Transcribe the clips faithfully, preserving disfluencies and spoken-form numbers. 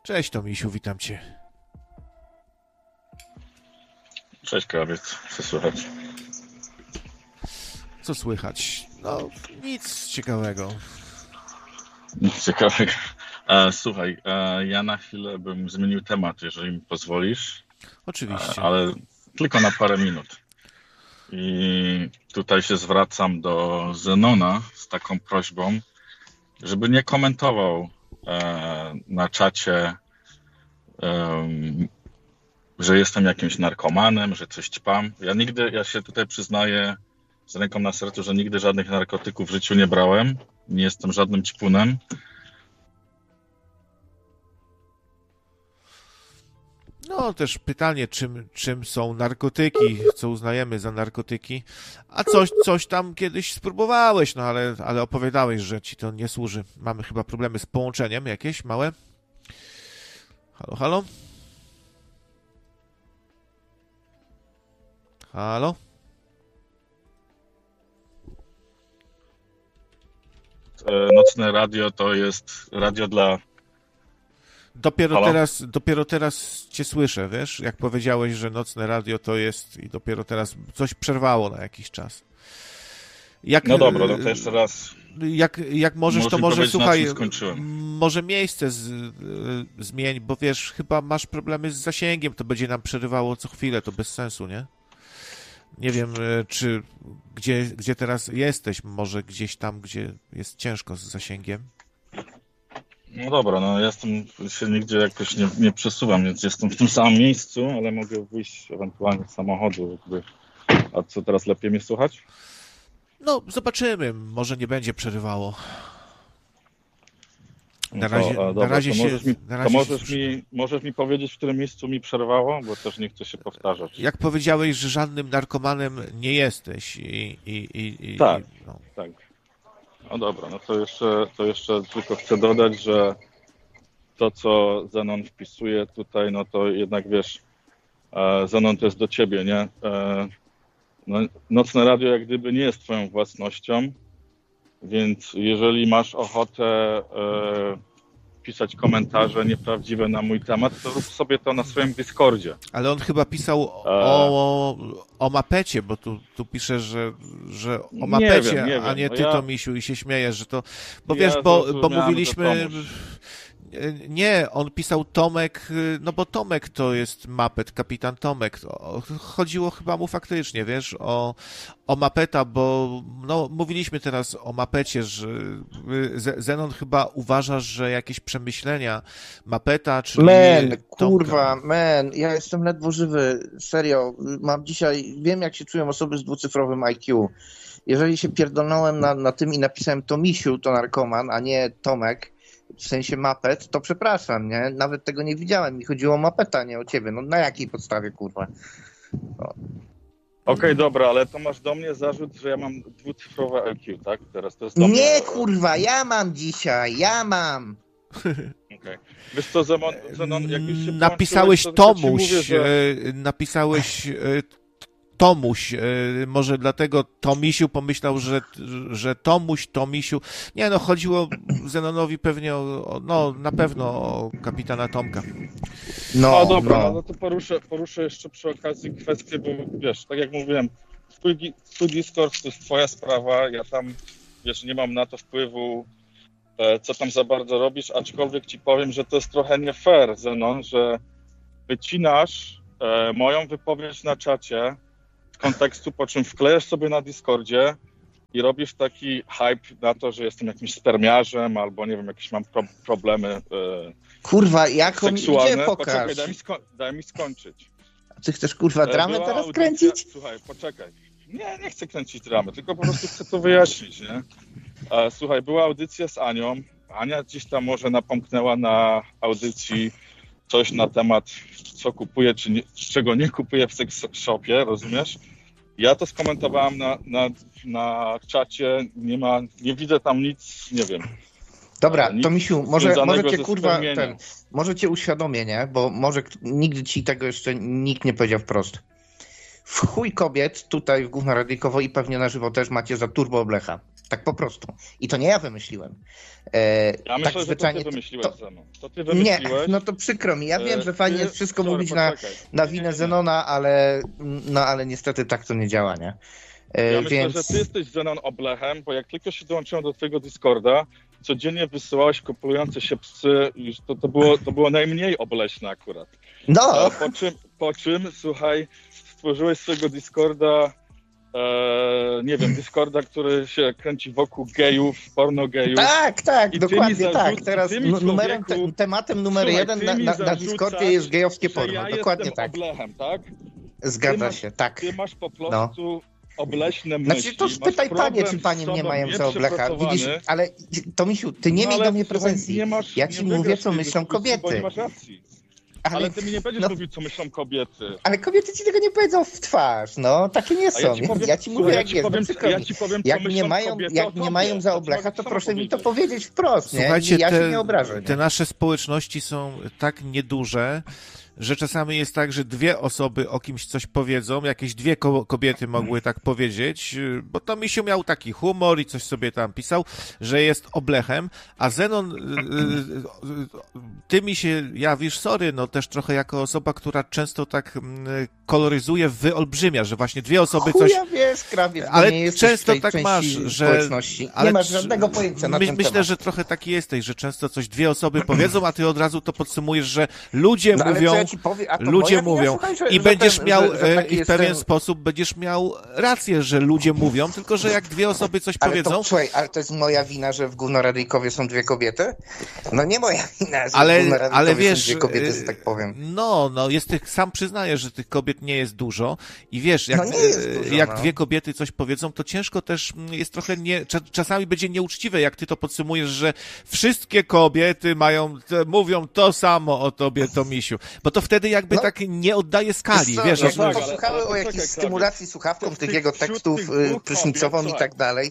Cześć Tomisiu, witam cię. Cześć krawiec, co słychać? Co słychać? No, nic ciekawego. Nic ciekawego. E, słuchaj, e, ja na chwilę bym zmienił temat, jeżeli mi pozwolisz, Oczywiście. e, ale tylko na parę minut. I tutaj się zwracam do Zenona z taką prośbą, żeby nie komentował e, na czacie, e, że jestem jakimś narkomanem, że coś ćpam. Ja nigdy, ja się tutaj przyznaję z ręką na sercu, że nigdy żadnych narkotyków w życiu nie brałem. Nie jestem żadnym ćpunem. No też pytanie, czym, czym są narkotyki, co uznajemy za narkotyki, a coś, coś tam kiedyś spróbowałeś, no ale, ale opowiadałeś, że ci to nie służy. Mamy chyba problemy z połączeniem jakieś małe. Halo, halo? Halo? Nocne radio to jest radio dla... Dopiero Halo? teraz, dopiero teraz cię słyszę, wiesz? Jak powiedziałeś, że nocne radio to jest i dopiero teraz coś przerwało na jakiś czas. Jak, No dobra, no to jeszcze raz. Jak, jak możesz, Możesz to mi może, powiedzieć, na słuchaj, czym skończyłem. może miejsce z, y, zmień, bo wiesz, chyba masz problemy z zasięgiem, to będzie nam przerywało co chwilę, to bez sensu, nie? Nie wiem, y, czy gdzie, gdzie teraz jesteś, może gdzieś tam, gdzie jest ciężko z zasięgiem. No dobra, no ja jestem, się nigdzie jakoś nie, nie przesuwam, więc jestem w tym samym miejscu, ale mogę wyjść ewentualnie z samochodu. Jakby. A co teraz, lepiej mnie słuchać? No, zobaczymy, może nie będzie przerywało. Na No to, razie, a, dobra, na razie to się... możesz, mi, na to razie możesz, się... mi, możesz mi powiedzieć, w którym miejscu mi przerwało, bo też nie chcę się powtarzać. Jak powiedziałeś, że żadnym narkomanem nie jesteś i... i, i, i Tak, i, no. tak. No dobra, no to jeszcze, to jeszcze tylko chcę dodać, że to, co Zenon wpisuje tutaj, no to jednak wiesz, e, Zenon to jest do ciebie, nie? E, no, nocne radio jak gdyby nie jest twoją własnością, więc jeżeli masz ochotę e, pisać komentarze nieprawdziwe na mój temat, to rób sobie to na swoim Discordzie. Ale on chyba pisał o, o, o mapecie, bo tu, tu pisze, że, że o mapecie, nie wiem, nie a wiem. nie No ty, ja... Tomisiu, i się śmiejesz, że to... Bo Ja wiesz, bo, bo zrozumiałem, mówiliśmy... że Tomuś. Nie, on pisał Tomek, no bo Tomek to jest Mapet, kapitan Tomek. Chodziło chyba mu faktycznie, wiesz, o, o Mapeta, bo no, mówiliśmy teraz o Mapecie, że Zenon chyba uważa, że jakieś przemyślenia Mapeta, czyli Men, Tomka... kurwa, men, ja jestem ledwo żywy, serio, mam dzisiaj, wiem jak się czują osoby z dwucyfrowym I Q. Jeżeli się pierdolnąłem na, na tym i napisałem Tomisiu, to narkoman, a nie Tomek, w sensie Mapet, to przepraszam, nie? Nawet tego nie widziałem. Mi chodziło o Mapeta, nie o ciebie. No na jakiej podstawie, kurwa? No. Okej, okay, dobra, ale to masz do mnie zarzut, że ja mam dwucyfrowe I Q, tak? Teraz to jest do Nie, mnie... kurwa, ja mam dzisiaj, ja mam. Okej. Okay. Wiesz co, Zenon, Zenon jak już się napisałeś to, to Tomuś, mówię, że... napisałeś Tomuś, może dlatego Tomisiu pomyślał, że, że Tomuś, Tomisiu. Nie no, chodziło Zenonowi pewnie o, no na pewno o kapitana Tomka. No, no dobra, no. no to poruszę, poruszę jeszcze przy okazji kwestię, bo wiesz, tak jak mówiłem, twój, twój Discord to jest twoja sprawa, ja tam, wiesz, nie mam na to wpływu, co tam za bardzo robisz, aczkolwiek ci powiem, że to jest trochę nie fair, Zenon, że wycinasz e, moją wypowiedź na czacie z kontekstu, po czym wklejasz sobie na Discordzie i robisz taki hype na to, że jestem jakimś spermiarzem albo nie wiem, jakieś mam pro- problemy e, kurwa, jak on seksualne. idzie, pokaż. Poczekaj, daj mi, sko- daj mi skończyć. Ty chcesz kurwa dramę Była teraz audycja... kręcić? Słuchaj, poczekaj. Nie, nie chcę kręcić dramy, tylko po prostu chcę to wyjaśnić, nie? E, słuchaj, była audycja z Anią. Ania gdzieś tam może napomknęła na audycji coś na temat, co kupuje, czy nie, czego nie kupuje w sex shopie, rozumiesz? Ja to skomentowałem na, na, na czacie, nie ma, nie widzę tam nic, nie wiem. Dobra, nic Tomisiu, może, może cię ze kurwa, spełnieniem. ten, może cię uświadomię, nie? Bo może nigdy ci tego jeszcze nikt nie powiedział wprost. W chuj kobiet tutaj w Gówno Radyjkowo i pewnie na żywo też macie za turbo oblecha. Tak po prostu. I to nie ja wymyśliłem. E, ja myślę, tak że to ty wymyśliłeś, to... Zenon. To ty wymyśliłeś. Nie, no to przykro mi. Ja wiem, e, że fajnie ty... jest wszystko Sorry, mówić na, na winę nie, nie, nie. Zenona, ale, no, ale niestety tak to nie działa, nie? Ja Więc... myślę, że ty jesteś Zenon oblechem, bo jak tylko się dołączyłem do twojego Discorda, codziennie wysyłałeś kopulujące się psy, już to, to, było, to było najmniej obleśne akurat. No. Po czym, po czym, słuchaj, stworzyłeś swojego Discorda, e, nie wiem, Discorda, który się kręci wokół gejów, porno gejów. Tak, tak, dokładnie zarzuc- tak. Teraz numerem, człowieku, te, tematem numer słuchaj, jeden na, na, na Discordzie jest gejowskie porno, ja dokładnie jestem tak. oblechem, tak? Zgadza masz, się, tak. Ty masz po prostu... No. obleśne myśli. Znaczy to spytaj panie, czy panie mnie mają za oblecha. Widzisz, ale Tomisiu, ty nie no, miej do mnie pretensji. Ja ci mówię, co myślą kobiety. Bo nie masz racji. Ale, ale ty mi nie będziesz no, mówił, co myślą kobiety. Ale kobiety ci tego nie powiedzą w twarz, no. Takie nie są. Ja ci, powiem, ja ci mówię, jak ja jest. Powiem, ja ci powiem, jak mnie mają, kobiety, jak mnie mają za oblecha, to proszę powiedzieć. mi to powiedzieć wprost, nie? Słuchajcie, ja te, się nie obrażę. Nie? Te nasze społeczności są tak nieduże, że czasami jest tak, że dwie osoby o kimś coś powiedzą, jakieś dwie ko- kobiety mogły tak powiedzieć, bo to Misiu miał taki humor i coś sobie tam pisał, że jest oblechem, a Zenon, ty mi się jawisz, sorry, no też trochę jako osoba, która często tak koloryzuje, wyolbrzymia, że właśnie dwie osoby coś... Chuja wiesz, krawiec, ale nie często tak masz, że... Ale nie masz żadnego pojęcia na my, ten Myślę, temat. że trochę taki jesteś, że często coś dwie osoby powiedzą, a ty od razu to podsumujesz, że ludzie no, mówią... Ja ci powie, a to ludzie mówią słuchaj, że, i że będziesz ten, miał że, że i w pewien ten... sposób będziesz miał rację, że ludzie mówią, tylko że jak dwie osoby coś ale powiedzą... To, słuchaj, ale to jest moja wina, że w Gównoradyjkowie są dwie kobiety? No nie moja wina, że ale, w Gównoradyjkowie ale wiesz, są dwie kobiety, że tak powiem. No, no, jest tych, sam przyznaję, że tych kobiet nie jest dużo i wiesz, jak, no jest dużo, jak no. dwie kobiety coś powiedzą, to ciężko też jest trochę nie, czasami będzie nieuczciwe, jak ty to podsumujesz, że wszystkie kobiety mają, mówią to samo o tobie, Tomisiu, bo to wtedy jakby no. tak nie oddaje skali, co, wiesz. No, no, posłuchały ale, ale, o jakiejś stymulacji słuchawką tych jego tekstów prysznicową i tak dalej.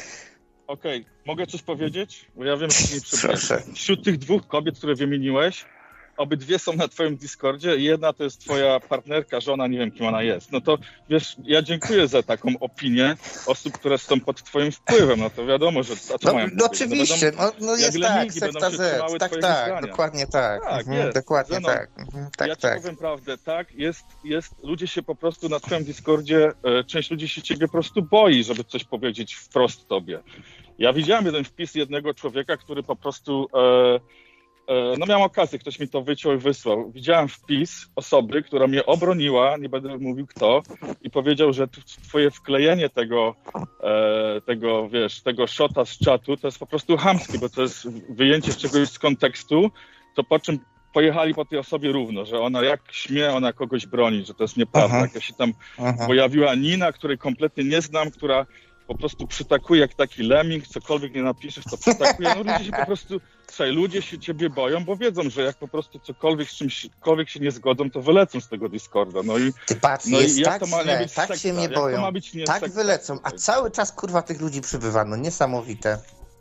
Okej, okay. Mogę coś powiedzieć? Bo ja wiem, że nie przepraszam. Wśród tych dwóch kobiet, które wymieniłeś, obydwie są na twoim Discordzie i jedna to jest twoja partnerka, żona, nie wiem kim ona jest. No to wiesz, ja dziękuję za taką opinię osób, które są pod twoim wpływem. No to wiadomo, że a co no, mają no oczywiście, no, no jest tak, sekta Z, tak, tak, zdania. dokładnie tak. Tak, mhm, jest. Dokładnie Zenon, tak. Mhm, tak. Ja ci tak. powiem prawdę, tak, jest, jest, ludzie się po prostu na twoim Discordzie, e, część ludzi się ciebie po prostu boi, żeby coś powiedzieć wprost tobie. Ja widziałem jeden wpis jednego człowieka, który po prostu... E, No miałem okazję, ktoś mi to wyciął i wysłał. Widziałem wpis osoby, która mnie obroniła, nie będę mówił kto, i powiedział, że twoje wklejenie tego, e, tego, wiesz, tego shota z czatu to jest po prostu chamskie, bo to jest wyjęcie czegoś z kontekstu, to po czym pojechali po tej osobie równo, że ona jak śmie, ona kogoś broni, że to jest nieprawda. Aha. Jak się tam Aha. pojawiła Nina, której kompletnie nie znam, która po prostu przytakuje jak taki lemming, cokolwiek nie napiszesz, to przytakuje. No ludzie się po prostu, słuchaj, ludzie się ciebie boją, bo wiedzą, że jak po prostu cokolwiek z czymśkolwiek się nie zgodzą, to wylecą z tego Discorda. No i, Ty patrz, no jest i tak to ma źle, nie być tak sekta? się mnie jak boją, to ma być nie tak sekta? wylecą, a cały czas kurwa tych ludzi przybywa, no niesamowite.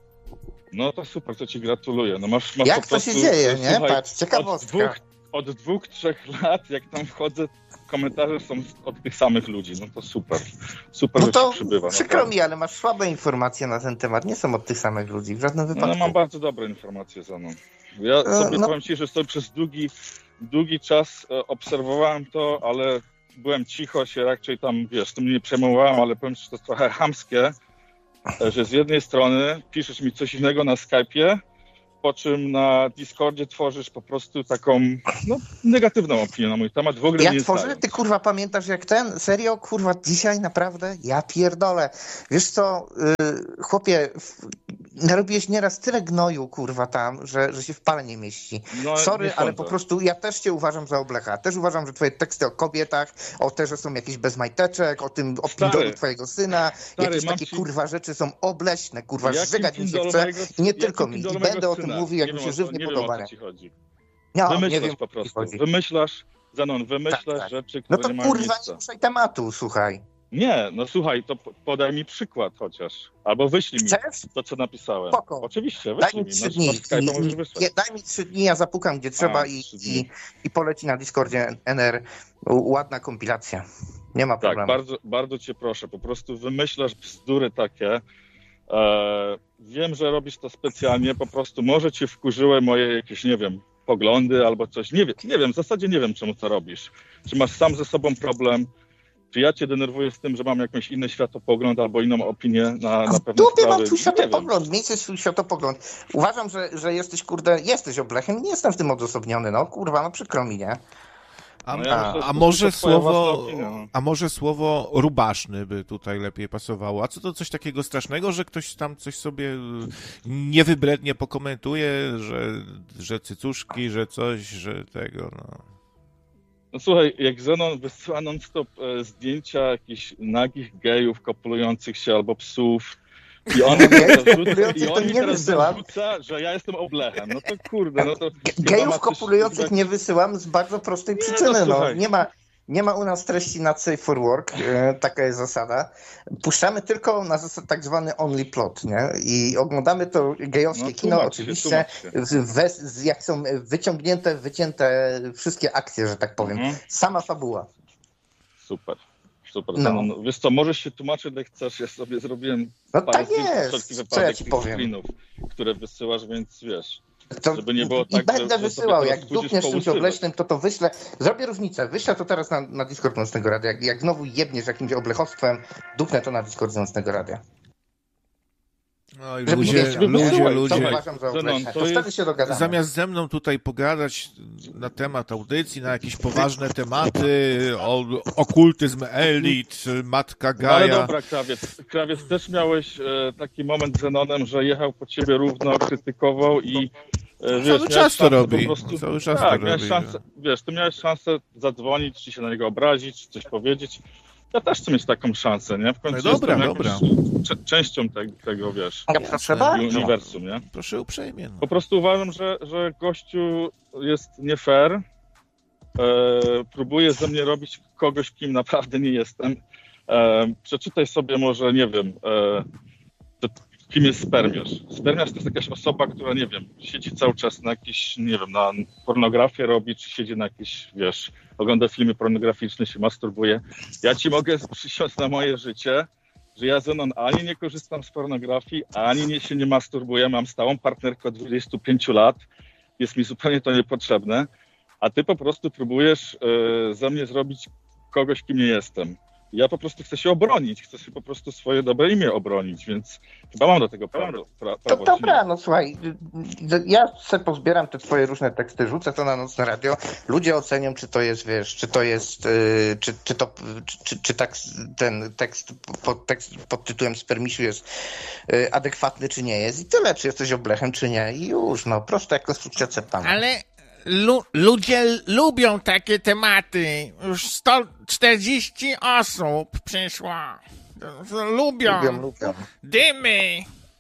No to super, to ci gratuluję. No masz, masz jak po to prostu, się dzieje, nie? Słuchaj, Patrz, ciekawostka. Od dwóch, od dwóch, trzech lat, jak tam wchodzę, komentarze są od tych samych ludzi, no to super, super, no że to się przybywa. Przykro naprawdę. mi, ale masz słabe informacje na ten temat, nie są od tych samych ludzi, w żadnym wypadku. No, no mam bardzo dobre informacje za mną. Ja sobie no. powiem ci, że sobie przez długi, długi czas obserwowałem to, ale byłem cicho, się raczej tam, wiesz, tym nie przejmowałem, ale powiem ci, że to jest trochę chamskie, że z jednej strony piszesz mi coś innego na Skype'ie, po czym na Discordzie tworzysz po prostu taką, no, negatywną opinię na mój temat, w ogóle ja nie tworzę? znając. Ty kurwa pamiętasz jak ten? Serio? Kurwa dzisiaj naprawdę? Ja pierdolę. Wiesz co, yy, chłopie, w, narobiłeś nieraz tyle gnoju kurwa tam, że, że się w pale nie mieści. No, Sorry, nie ale po prostu ja też cię uważam za oblecha. Też uważam, że twoje teksty o kobietach, o te, że są jakieś bez majteczek, o tym, o pindolu twojego syna, Stary, jakieś takie ci... kurwa rzeczy są obleśne, kurwa, żygać mi się chce i nie tylko mi. I będę o tym mówił, jak mi się żywnie podoba. Nie wiem, o co ci chodzi. No, wymyślasz nie wiem, po prostu. Wymyślasz, Zenon, wymyślasz tak, tak. rzeczy, które no to, nie mają kurwa, miejsca. nie ruszaj tematu, słuchaj. Nie, no słuchaj, to podaj mi przykład chociaż. Albo wyślij mi Chcesz? to, co napisałem. Spoko. Oczywiście, wyślij mi. Trzy dni. I, i, daj mi trzy dni, ja zapukam gdzie trzeba A, i, i, i poleci na Discordzie N R ładna kompilacja. Nie ma problemu. Tak, bardzo, bardzo cię proszę, po prostu wymyślasz bzdury takie, E, wiem, że robisz to specjalnie, po prostu może cię wkurzyły moje jakieś, nie wiem, poglądy albo coś. Nie wiem, nie wiem, w zasadzie nie wiem, czemu to robisz. Czy masz sam ze sobą problem? Czy ja cię denerwuję z tym, że mam jakiś inny światopogląd albo inną opinię na, na pewne Dupie sprawy? mam twój światopogląd, miejcie swój światopogląd. Uważam, że, że jesteś, kurde, jesteś oblechem, nie jestem w tym odosobniony, no kurwa, no przykro mi, nie? A, No ja myślę, a, że może to twoja własna słowo, opinia, no. a może słowo rubaszny by tutaj lepiej pasowało? A co to coś takiego strasznego, że ktoś tam coś sobie niewybrednie pokomentuje, że, że cycuszki, że coś, że tego, no. No słuchaj, jak Zenon wysyła non-stop e, zdjęcia jakichś nagich gejów kopulujących się albo psów i on mi teraz rzuca, i on mi teraz rzuca, że ja jestem oblechem. No to kurde, no to... Gejów kopulujących coś... nie wysyłam z bardzo prostej nie, przyczyny, no, no. Nie ma, nie ma u nas treści na Safe for Work, e, taka jest zasada. Puszczamy tylko na zasad tak zwany only plot, nie? I oglądamy to gejowskie no, kino, tłumacz oczywiście, się, we, jak są wyciągnięte, wycięte wszystkie akcje, że tak powiem. Mhm. Sama fabuła. Super. Super. No. No, no, wiesz co, możesz się tłumaczyć, jak chcesz. Ja sobie zrobiłem no parę tak jest. Co ja ci powiem? Screenów, które wysyłasz, więc wiesz, to, żeby nie było i tak, będę że, wysyłał, że jak dupniesz czymś obleśnym, to to wyślę. Zrobię różnicę. Wyślę to teraz na, na Discord Nocnego Radia. Jak, jak znowu jebniesz jakimś oblechostwem, dupnę to na Discord Nocnego Radia. Oj, ludzie, ludzie, ludzie, ludzie. Uważam za obleśne. To, to wtedy się dogadamy. Zamiast ze mną tutaj pogadać na temat audycji, na jakieś poważne tematy, o, okultyzm elit, matka Gaja. No ale dobra, Krawiec. Krawiec, też miałeś e, taki moment z Zenonem, że jechał po ciebie równo, krytykował i e, wiesz, cały czas to robi. Po prostu, cały czas tak, to miałeś robi. Szansę, wiesz, ty miałeś szansę zadzwonić, czy się na niego obrazić, czy coś powiedzieć. Ja też chcę mieć taką szansę, nie? W końcu no dobra, jestem dobra. Cze- częścią te, tego, wiesz, ja proszę bardzo. uniwersum, nie? Proszę uprzejmie. No. Po prostu uważam, że, że gościu jest nie fair. E, próbuje ze mnie robić kogoś, kim naprawdę nie jestem. E, przeczytaj sobie może, nie wiem, e, to, kim jest spermiarz. Spermiarz to jest jakaś osoba, która, nie wiem, siedzi cały czas na jakiś, nie wiem, na pornografię robi, czy siedzi na jakiś, wiesz, ogląda filmy pornograficzne, się masturbuje. Ja ci mogę przysiąc na moje życie, że ja, Zenon, ani nie korzystam z pornografii, ani nie, się nie masturbuję. Mam stałą partnerkę od dwudziestu pięciu lat. Jest mi zupełnie to niepotrzebne. A ty po prostu próbujesz yy, ze mnie zrobić kogoś, kim nie jestem. Ja po prostu chcę się obronić. Chcę się po prostu swoje dobre imię obronić, więc chyba mam do tego prawo. Pra, prawo to dobra, no słuchaj, ja sobie pozbieram te twoje różne teksty, rzucę to na Nocne Radio. Ludzie ocenią, czy to jest, wiesz, czy to jest, yy, czy, czy to, czy, czy tak ten tekst pod, tekst pod tytułem Spermisiu jest yy, adekwatny, czy nie jest. I tyle, czy jesteś oblechem, czy nie. I już, no, proste jak konstrukcja ceptana. Ale lu- ludzie lubią takie tematy. Już sto czterdzieści osób przyszło. Lubią. Lubią, lubią. Dymy.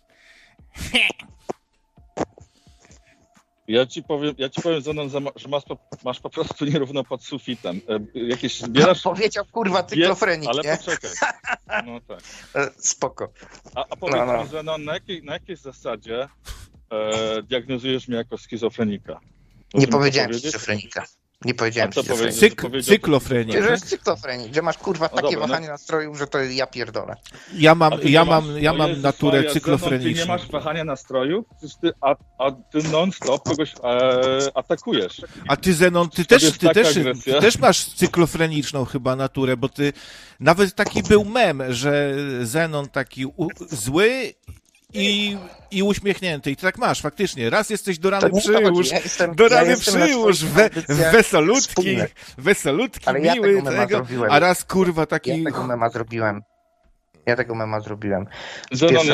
Ja ci powiem, ja ci powiem, Zenon, że masz po, masz po prostu nierówno pod sufitem. Jakieś zbierasz... No, powiedział, kurwa, cyklofrenik, ale nie? poczekaj. No tak. Spoko. A, a powiedz no, no. mi, Zenon, na jakiej, na jakiej zasadzie e, diagnozujesz mnie jako schizofrenika? Nie powiedziałem schizofrenika. Nie powiedziałem schizofrenika. Cyk, cyklofrenik. Że jest cyklofrenik, gdzie masz, kurwa, no takie dobra, wahanie no. nastrojów, że to ja pierdolę. Ja mam, ja masz, mam, ja mam Jezus naturę Maria, cyklofreniczną. Zenon, ty nie masz wahania nastrojów? Przecież ty, a, a ty non-stop kogoś e, atakujesz. A ty, Zenon, ty To też, jest ty, taka też, agresja. ty też masz cyklofreniczną chyba naturę, bo ty, nawet taki był mem, że Zenon taki u, zły i, i uśmiechnięty. I ty tak masz, faktycznie. Raz jesteś do rany przyłóż, ja jestem, do rany ja przyłóż, we, wesolutki, wesolutki, ale ja miły, tego mema tego, zrobiłem. a raz kurwa taki... Ja tego mema zrobiłem. Ja tego mema zrobiłem. Zenon,